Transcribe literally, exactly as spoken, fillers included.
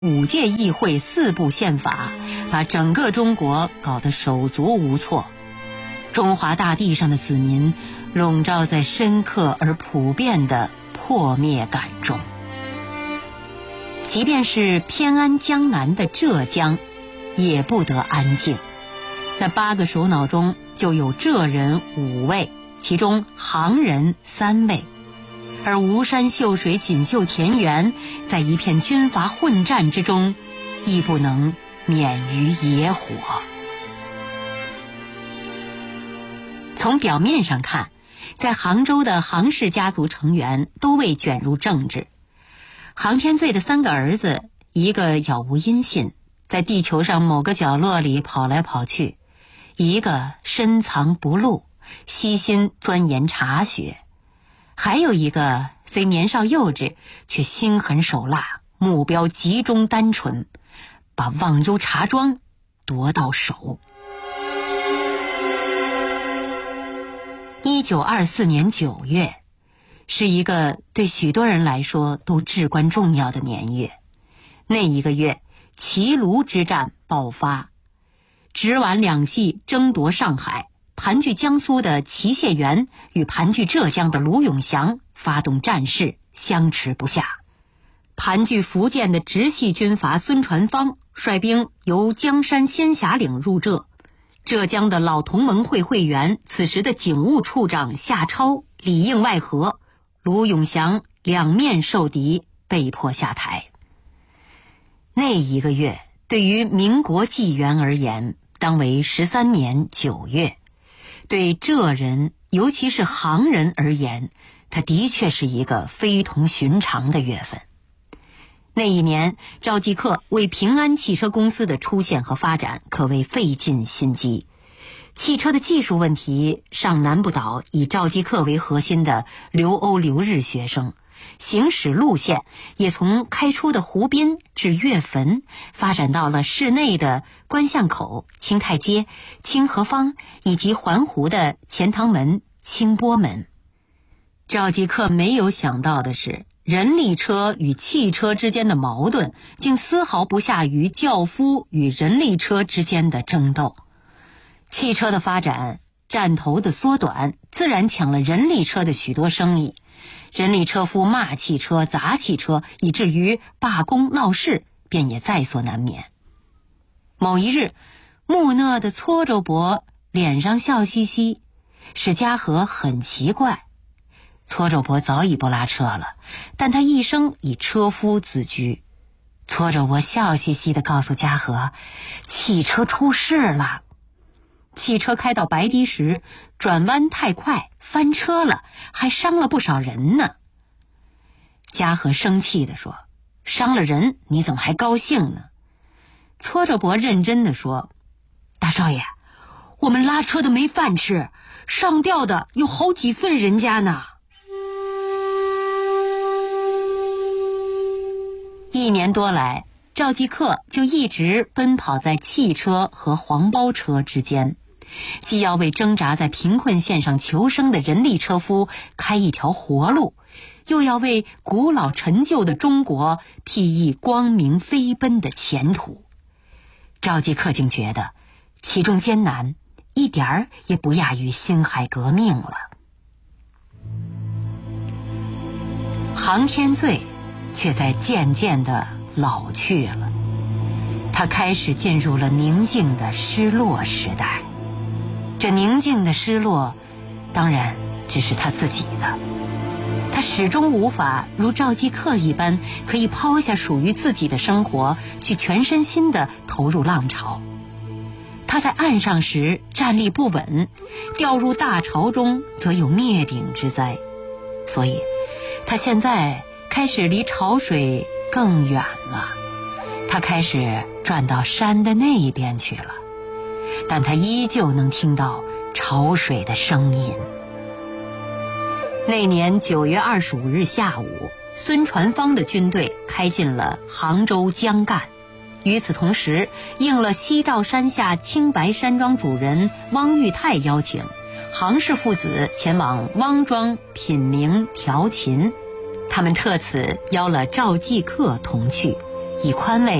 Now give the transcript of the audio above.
五届议会四部宪法，把整个中国搞得手足无措。中华大地上的子民笼罩在深刻而普遍的破灭感中。即便是偏安江南的浙江，也不得安静。那八个首脑中就有浙人五位，其中杭人三位。而吴山秀水锦绣田园，在一片军阀混战之中，亦不能免于野火。从表面上看，在杭州的杭氏家族成员都未卷入政治。杭天罪的三个儿子，一个杳无音信，在地球上某个角落里跑来跑去；一个深藏不露，悉心钻研茶学；还有一个虽年少幼稚，却心狠手辣，目标集中单纯，把忘忧茶庄夺到手。一九二四年九月，是一个对许多人来说都至关重要的年月。那一个月，齐卢之战爆发，直皖两系争夺上海，盘踞江苏的齐燮元与盘踞浙江的卢永祥发动战事，相持不下。盘踞福建的直系军阀孙传芳率兵由江山仙霞岭入浙，浙江的老同盟会会员，此时的警务处长夏超里应外合，卢永祥两面受敌，被迫下台。那一个月对于民国纪元而言，当为十三年九月；对浙人，尤其是杭人而言，它的确是一个非同寻常的月份。那一年，赵继克为平安汽车公司的出现和发展可谓费尽心机。汽车的技术问题尚难不倒以赵继克为核心的留欧留日学生，行驶路线也从开出的湖滨至岳坟，发展到了市内的观象口、清泰街、清河坊，以及环湖的钱塘门、清波门。赵继克没有想到的是，人力车与汽车之间的矛盾竟丝毫不下于轿夫与人力车之间的争斗。汽车的发展，站头的缩短，自然抢了人力车的许多生意。人力车夫骂汽车、砸汽车，以至于罢工闹事，便也在所难免。某一日，木讷的搓着伯脸上笑嘻嘻，使嘉禾很奇怪。搓着伯早已不拉车了，但他一生以车夫自居。搓着伯笑嘻嘻地告诉嘉禾，汽车出事了。汽车开到白堤时，转弯太快，翻车了，还伤了不少人呢。嘉禾生气地说，伤了人，你怎么还高兴呢？搓着伯认真地说，大少爷，我们拉车的没饭吃，上吊的有好几份人家呢。一年多来，赵继克就一直奔跑在汽车和黄包车之间，既要为挣扎在贫困线上求生的人力车夫开一条活路，又要为古老陈旧的中国辟一光明飞奔的前途。赵继克竟觉得其中艰难一点儿也不亚于辛亥革命了。杭天罪却在渐渐地老去了，他开始进入了宁静的失落时代。这宁静的失落，当然只是他自己的。他始终无法如赵继克一般，可以抛下属于自己的生活，去全身心地投入浪潮。他在岸上时站立不稳，掉入大潮中则有灭顶之灾。所以他现在开始离潮水更远了，他开始转到山的那一边去了，但他依旧能听到潮水的声音。那年九月二十五日下午，孙传芳的军队开进了杭州江干。与此同时，应了西照山下青白山庄主人汪玉泰邀请，杭氏父子前往汪庄品茗调琴。他们特此邀了赵继克同去， 以宽慰